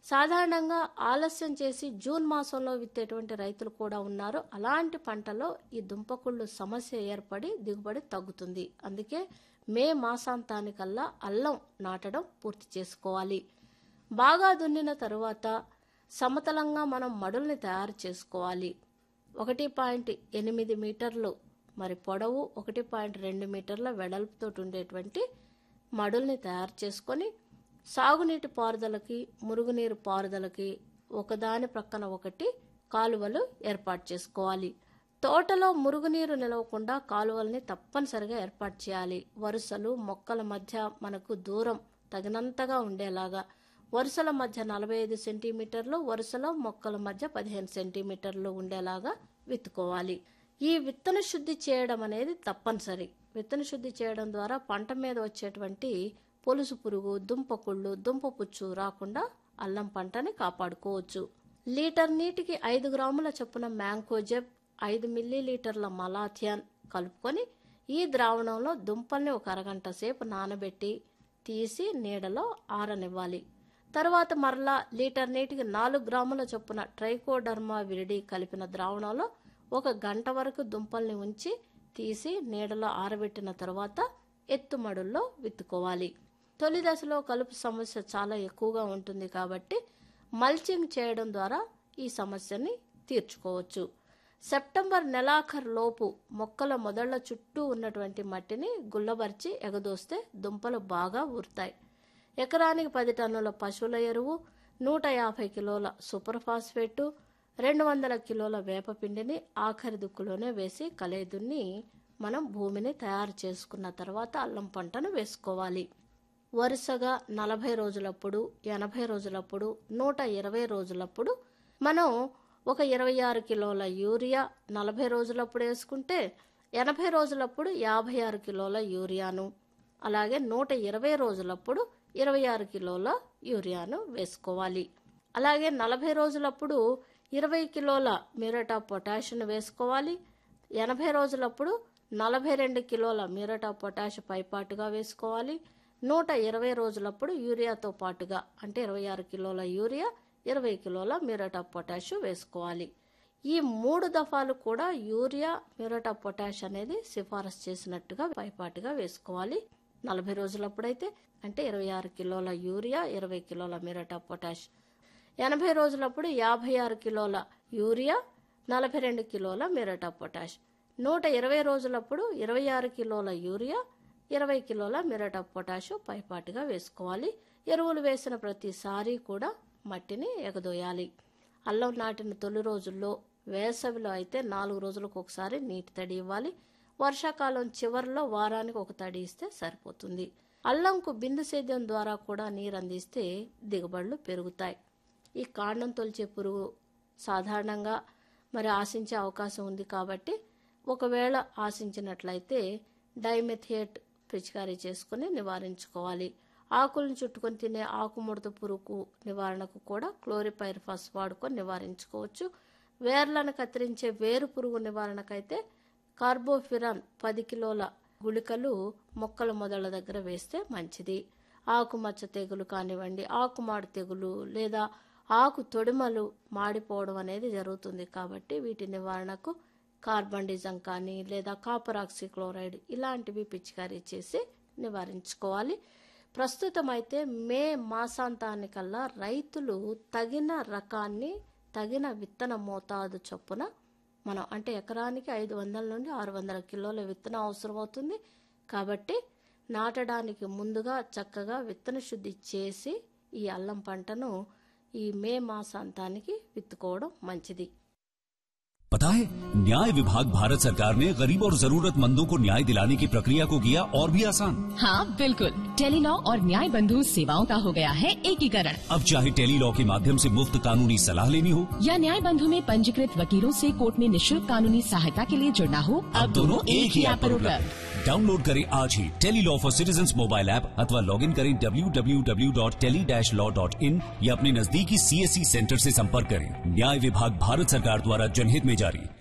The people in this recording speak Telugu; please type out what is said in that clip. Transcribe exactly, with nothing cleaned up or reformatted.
సాధారణంగా ఆలస్యం చేసి జూన్ మాసంలో విత్తేటువంటి రైతులు కూడా ఉన్నారు. అలాంటి పంటలో ఈ దుంపకుళ్ళు సమస్య ఏర్పడి దిగుబడి తగ్గుతుంది. అందుకే మే మాసాంతానికల్లా అల్లం నాటడం పూర్తి చేసుకోవాలి. బాగా దున్నిన తరువాత సమతలంగా మనం మడుల్ని తయారు చేసుకోవాలి. ఒకటి పాయింట్ ఎనిమిది మీటర్లు మరి పొడవు, ఒకటి పాయింట్ రెండు మీటర్ల వెడల్పుతో ఉండేటువంటి మడుల్ని తయారు చేసుకొని సాగునీటి పారుదలకి, మురుగునీరు పారుదలకి ఒకదాని ప్రక్కన ఒకటి కాలువలు ఏర్పాటు చేసుకోవాలి. తోటలో మురుగునీరు నిలవకుండా కాలువల్ని తప్పనిసరిగా ఏర్పాటు చేయాలి. వరుసలు మొక్కల మధ్య మనకు దూరం తగినంతగా ఉండేలాగా వరుసల మధ్య నలభై ఐదు సెంటీమీటర్లు, వరుసలో మొక్కల మధ్య పదిహేను సెంటీమీటర్లు ఉండేలాగా విత్తుకోవాలి. ఈ విత్తన శుద్ధి చేయడం అనేది తప్పనిసరి. విత్తన శుద్ధి చేయడం ద్వారా పంట మీద వచ్చేటువంటి పొలుసు పురుగు, దుంపకుళ్ళు, దుంపపుచ్చు రాకుండా అల్లం పంటని కాపాడుకోవచ్చు. లీటర్ నీటికి ఐదు గ్రాముల చొప్పున మ్యాంకోజెబ్, ఐదు మిల్లీ లీటర్ల మలాథియాన్ కలుపుకొని ఈ ద్రావణంలో దుంపల్ని ఒక అరగంట సేపు నానబెట్టి తీసి నీడలో ఆరనివ్వాలి. తర్వాత మరలా లీటర్ నీటికి నాలుగు గ్రాముల చొప్పున ట్రైకోడర్మా విరిడి కలిపిన ద్రావణంలో ఒక గంట వరకు దుంపల్ని ఉంచి తీసి నీడలో ఆరబెట్టిన తర్వాత ఎత్తుమడుల్లో విత్తుకోవాలి. తొలి దశలో కలుపు సమస్య చాలా ఎక్కువగా ఉంటుంది కాబట్టి మల్చింగ్ చేయడం ద్వారా ఈ సమస్యని తీర్చుకోవచ్చు. సెప్టెంబర్ నెలాఖరు లోపు మొక్కల మొదళ్ల చుట్టూ ఉన్నటువంటి మట్టిని గుల్లబరిచి ఎగదోస్తే దుంపలు బాగా ఊరుతాయి. ఎకరానికి పది టన్నుల పశువుల ఎరువు, నూట యాభై కిలోల సూపర్ ఫాస్ఫేటు, రెండు వందల కిలోల వేపపిండిని ఆఖరి దుక్కులోనే వేసి కలేదున్ని మనం భూమిని తయారు చేసుకున్న తర్వాత అల్లం పంటను వేసుకోవాలి. వరుసగా నలభై రోజులప్పుడు, ఎనభై రోజులప్పుడు, నూట ఇరవై రోజులప్పుడు మనం ఒక ఇరవై ఆరు కిలోల యూరియా నలభై రోజులప్పుడు వేసుకుంటే, ఎనభై రోజులప్పుడు యాభై ఆరు కిలోల యూరియాను, అలాగే నూట ఇరవై రోజులప్పుడు ఇరవై ఆరు కిలోల యూరియాను వేసుకోవాలి. అలాగే నలభై రోజులప్పుడు ఇరవై కిలోల మ్యూరేట్ ఆఫ్ పొటాషియం వేసుకోవాలి. ఎనభై రోజులప్పుడు నలభై రెండు కిలోల మ్యూరేట్ ఆఫ్ పొటాష్ పైపాటుగా వేసుకోవాలి. నూట ఇరవై రోజులప్పుడు యూరియాతో పాటుగా అంటే ఇరవై ఆరు కిలోల యూరియా, ఇరవై కిలోల మ్యూరేట్ ఆఫ్ పొటాష్ వేసుకోవాలి. ఈ మూడు దఫాలు కూడా యూరియా, మ్యూరేట్ ఆఫ్ పొటాష్ అనేది సిఫారసు చేసినట్టుగా పైపాటుగా వేసుకోవాలి. నలభై రోజులప్పుడైతే అంటే ఇరవై ఆరు కిలోల యూరియా, ఇరవై కిలోల మ్యూరేట్ ఆఫ్ పొటాష్. ఎనభై రోజులప్పుడు యాభై ఆరు కిలోల యూరియా, నలభై రెండు కిలోల మ్యూరేట్ ఆఫ్ పొటాష్. నూట ఇరవై రోజులప్పుడు ఇరవై ఆరు కిలోల యూరియా, ఇరవై కిలోల మ్యూరేట్ ఆఫ్ పొటాష్ పైపాటుగా వేసుకోవాలి. ఎరువులు వేసిన ప్రతిసారి కూడా మట్టిని ఎగదోయాలి. అల్లం నాటిన తొలి రోజుల్లో వేసవిలో అయితే నాలుగు రోజులకు ఒకసారి నీటి తడి ఇవ్వాలి. వర్షాకాలం చివరిలో వారానికి ఒక తడి ఇస్తే సరిపోతుంది. అల్లంకు బిందు సేద్యం ద్వారా కూడా నీరు అందిస్తే దిగుబడులు పెరుగుతాయి. ఈ కాండం తొలిచే పురుగు సాధారణంగా మరి ఆశించే అవకాశం ఉంది కాబట్టి ఒకవేళ ఆశించినట్లయితే డైమెథియేట్ పిచికారీ చేసుకుని నివారించుకోవాలి. ఆకులను చుట్టుకొని తినే ఆకుముడత పురుగు నివారణకు కూడా క్లోరిపైరిఫాస్ వాడుకొని నివారించుకోవచ్చు. వేర్లను కత్తిరించే వేరు పురుగు నివారణకైతే కార్బోఫిరాన్ పది కిలోల గుళికలు మొక్కల మొదళ్ల దగ్గర వేస్తే మంచిది. ఆకుమచ్చ తెగులు కానివ్వండి, ఆకుమాడు తెగులు లేదా ఆకు తొడిమలు మాడిపోవడం అనేది జరుగుతుంది కాబట్టి వీటి నివారణకు కార్బండిజం కానీ లేదా కాపర్ ఆక్సిక్లోరైడ్ ఇలాంటివి పిచికారీ చేసి నివారించుకోవాలి. ప్రస్తుతం అయితే మే మాసాంతానికల్లా రైతులు తగిన రకాన్ని, తగిన విత్తన మోతాదు చొప్పున మనం అంటే ఎకరానికి ఐదు వందల నుండి ఆరు వందల కిలోల విత్తనం అవసరం అవుతుంది. కాబట్టి నాటడానికి ముందుగా చక్కగా విత్తన శుద్ధి చేసి ఈ అల్లం పంటను ఈ మే మాసాంతానికి విత్తుకోవడం మంచిది. पता है, न्याय विभाग भारत सरकार ने गरीब और जरूरतमंदों को न्याय दिलाने की प्रक्रिया को किया और भी आसान। हाँ बिल्कुल, टेलीलॉ और न्याय बंधु सेवाओं का हो गया है एकीकरण। अब चाहे टेलीलॉ के माध्यम से मुफ्त कानूनी सलाह लेनी हो या न्याय बंधु में पंजीकृत वकीलों से कोर्ट में निशुल्क कानूनी सहायता के लिए जुड़ना हो, अब दोनों एक ही ऐप पर उपलब्ध। डाउनलोड करें आज ही Tele-Law for citizens mobile app अथवा लॉग इन करें W W W dot tele dash law dot in या अपने नजदीकी सीएससी सेंटर से संपर्क करें। न्याय विभाग भारत सरकार द्वारा जनहित में जारी।